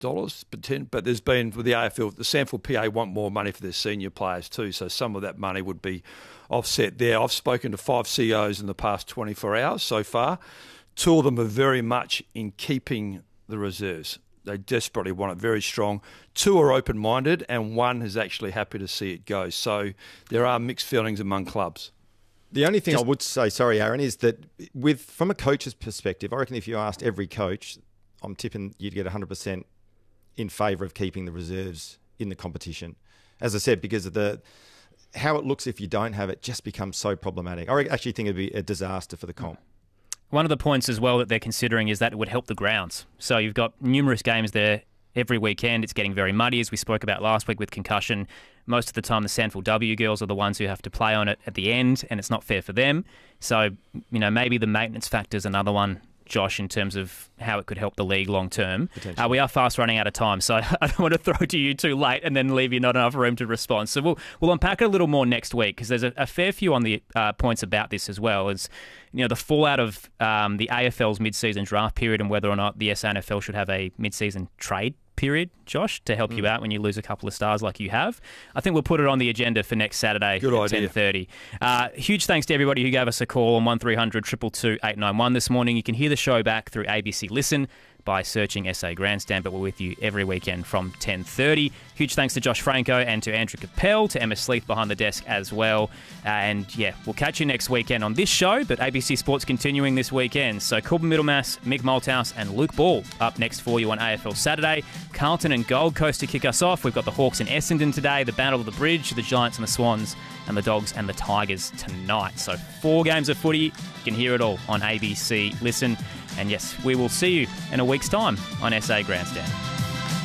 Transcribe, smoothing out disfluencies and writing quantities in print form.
but there's been, with the AFL, the Sanford PA want more money for their senior players too, so some of that money would be offset there. I've spoken to 5 CEOs in the past 24 hours so far. 2 of them are very much in keeping the reserves. They desperately want it, very strong. 2 are open-minded, and 1 is actually happy to see it go. So there are mixed feelings among clubs. The only thing I would say, sorry, Aaron, is that from a coach's perspective, I reckon if you asked every coach, I'm tipping you'd get 100% in favour of keeping the reserves in the competition. As I said, because of how it looks if you don't have it just becomes so problematic. I actually think it'd be a disaster for the comp. One of the points as well that they're considering is that it would help the grounds. So you've got numerous games there every weekend. It's getting very muddy, as we spoke about last week with concussion. Most of the time, the Sandford W girls are the ones who have to play on it at the end, and it's not fair for them. So, maybe the maintenance factor is another one, Josh, in terms of how it could help the league long term. We are fast running out of time, so I don't want to throw to you too late and then leave you not enough room to respond. So we'll unpack it a little more next week, because there's a fair few on the points about this as well. As the fallout of the AFL's mid-season draft period and whether or not the SANFL should have a mid-season trade period, Josh, to help you out when you lose a couple of stars like you have. I think we'll put it on the agenda for next Saturday at 10:30. Huge thanks to everybody who gave us a call on 1300 222 891 this morning. You can hear the show back through ABC Listen by searching SA Grandstand, but we're with you every weekend from 10:30. Huge thanks to Josh Franco and to Andrew Capel, to Emma Sleeth behind the desk as well. We'll catch you next weekend on this show, but ABC Sport's continuing this weekend. So Corbin Middlemass, Mick Malthouse and Luke Ball up next for you on AFL Saturday. Carlton and Gold Coast to kick us off. We've got the Hawks and Essendon today, the Battle of the Bridge, the Giants and the Swans, and the Dogs and the Tigers tonight. So 4 games of footy. You can hear it all on ABC Listen. And yes, we will see you in a week's time on SA Grandstand.